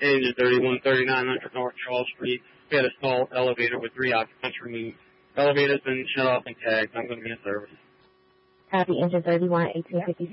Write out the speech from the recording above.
Engine 31, 3900 North Charles Street. We had a stalled elevator with 3 occupants removed. Elevator's been shut off and tagged. I'm going to be in service. Copy, Engine 31, 1856.